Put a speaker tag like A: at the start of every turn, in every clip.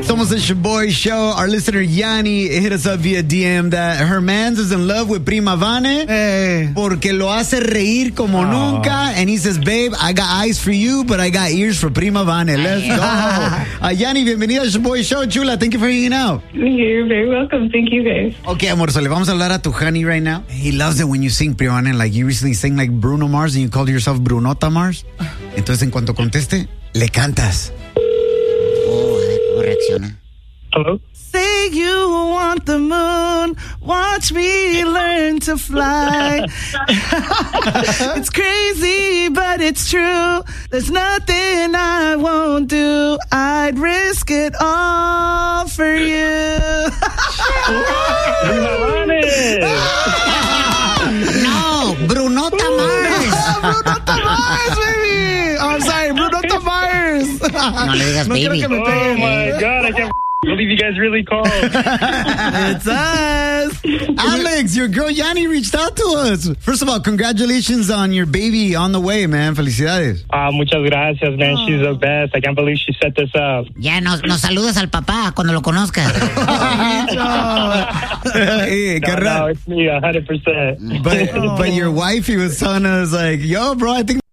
A: Somos the Shaboy Show. Our listener Yanni hit us up via DM that her man's is in love with Prima Vane porque lo hace reír como nunca. And he says, babe, I got eyes for you, but I got ears for Prima Vane. Let's go. Yanni, bienvenida al Shaboy Show, chula. Thank you for hanging out.
B: You're very welcome. Thank you, guys.
A: Okay, amor, so le vamos a hablar a tu honey right now. He loves it when you sing Prima Vane. Like you recently sang like Bruno Mars and you called yourself Brunota Mars. Entonces, en cuanto conteste, le cantas.
C: ¿Cómo reacciona?
B: Hello?
D: Say you want the moon, watch me learn to fly. It's crazy, but it's true. There's nothing I won't do. I'd risk it all for you.
C: No, Brunota Mars.
D: Brunota Mars, baby. Oh, I'm sorry, Brunota Mars.
C: No le digas baby.
D: Oh
B: my God, I can't believe you guys really called.
D: It's us.
A: Alex, your girl Yanni reached out to us. First of all, congratulations on your baby on the way, man. Felicidades.
B: Muchas gracias, man. She's the best. I can't believe she set this up.
C: Ya nos saludas al papá cuando lo conozcas.
A: Hey,
B: No, it's me, 100%.
A: But your wife, he was telling us like, yo, bro, I think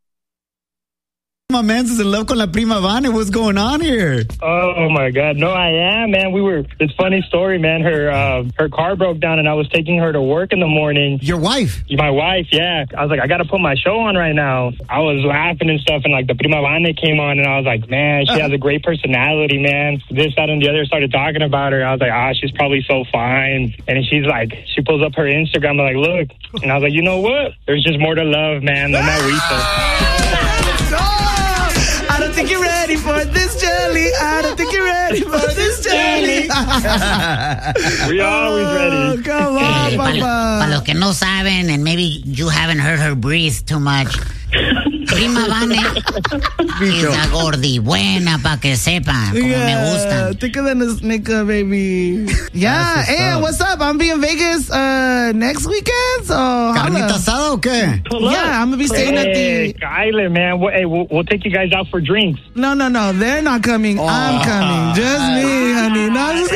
A: my man's is in love con la Prima Vane. What's going on here?
B: Oh my God. No, I am, man. It's funny story, man. Her car broke down and I was taking her to work in the morning.
A: Your wife?
B: My wife, yeah. I was like, I got to put my show on right now. I was laughing and stuff and like the Prima Vane came on and I was like, man, she has a great personality, man. This, that, and the other. Started talking about her. I was like, she's probably so fine. And she's like, she pulls up her Instagram. I'm like, look. And I was like, you know what? There's just more to love, man. No matter
D: I don't think you're ready for this jelly. I don't think you're ready for this jelly.
B: We're always ready.
D: Come on, Papa.
C: Para los que no saben, and maybe you haven't heard her breathe too much, Prima Vane es la gordi buena para que sepan como me gustan.
D: Thicker than a snicker, baby. Yeah, hey, what's up? I'm being in Vegas next weekend, so
A: ¿Carnita asada o qué?
D: Yeah, I'm gonna be staying at the.
B: Kyler, man, we'll take you guys out for drinks.
D: No, they're not coming. I'm coming. Just me, honey. No, I'm just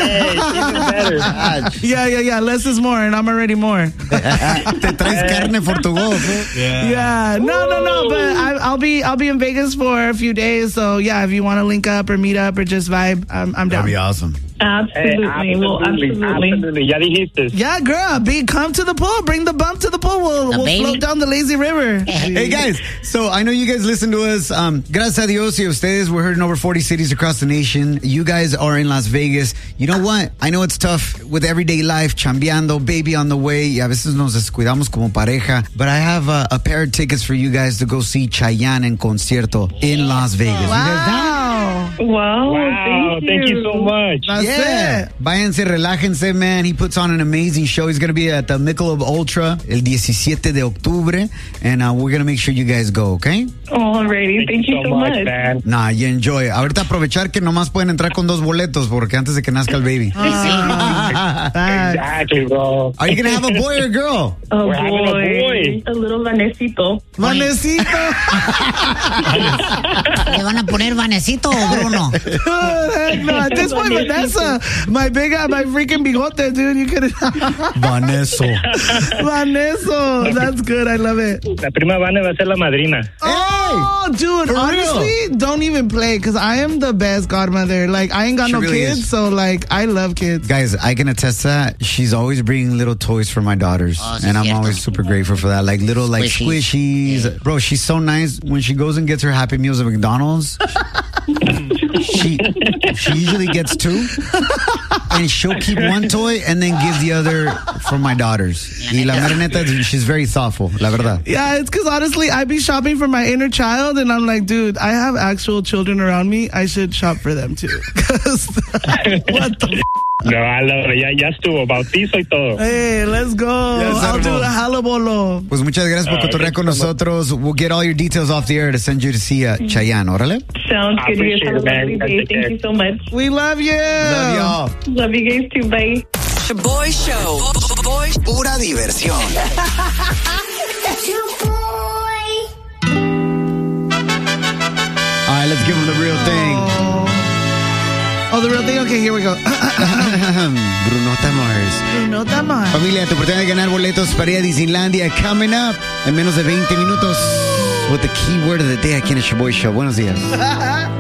B: Hey,
D: Yeah. Less is more, and I'm already more.
A: Te traes carne for tu voz,
D: Yeah. No, but I'll be in Vegas for a few days. So yeah, if you want to link up or meet up or just vibe, I'm down.
A: That'd be awesome.
B: Absolutely. Ya dijiste.
D: Yeah, girl, come to the pool. Bring the bump to the pool. We'll float down the lazy river.
A: Hey guys, so I know you guys listen to us. Gracias a Dios y a ustedes, we're heard in over 40 cities across the nation. You guys are in Las Vegas. You know what? I know it's tough with everyday life, chambeando, baby on the way. Y a veces nos descuidamos como pareja. But I have a pair of tickets for you guys to go see Chayanne en concierto in Las Vegas.
B: Wow, thank you so much.
A: Yeah. Váyanse, relájense, man. He puts on an amazing show. He's going to be at the Michelob Ultra el 17 de octubre. And we're going to make sure you guys go, okay?
B: Alrighty, thank you so much, man.
A: Nah, you enjoy. Ahorita aprovechar que nomás pueden entrar con 2 boletos porque antes de que nazca el baby.
B: Exactly, bro.
A: Are you going to have a boy or a girl?
B: We're having a boy.
E: A little Vanesito.
D: Vanesito.
C: ¿Le van a poner Vanesito o Bruno?
D: No, at this point, Vanessa. My freaking bigote, dude. You could.
A: Vanessa.
D: That's good. I love it.
B: La Prima Vane va a ser la madrina.
D: Oh, dude. Honestly, don't even play because I am the best godmother. Like, I ain't got no
A: really
D: kids, so like, I love kids.
A: Guys, I can attest to that. She's always bringing little toys for my daughters. And I'm always super grateful for that. Like little squishies. Yeah. Bro, she's so nice. When she goes and gets her Happy Meals at McDonald's, she usually gets 2. And she'll keep one toy and then give the other for my daughters. Y la mera neta, she's very thoughtful, la verdad.
D: Yeah, it's because honestly, I be shopping for my inner child and I'm like, dude, I have actual children around me. I should shop for them too. What the
B: No, I love it. Ya estuvo, bautizo y todo.
D: Hey, let's go. I'll do a halabolo.
A: Pues muchas gracias por cotorrear con nosotros. We'll get all your details off the air to send you to see Chayanne. Órale.
E: Sounds good. You guys have a lovely day. Thank you so much.
D: We love you.
A: Love y'all.
E: Love you guys too. Bye.
F: Shaboy Show. Pura diversión.
A: All right, let's give him the real thing.
D: Oh, the real thing. Okay, here we go.
A: Brunota Mars.
D: Brunota Mars.
A: Familia, tu oportunidad de ganar boletos para ir a Disneylandia coming up en menos de 20 minutos with the keyword of the day aquí en el Shaboy Show. Buenos días.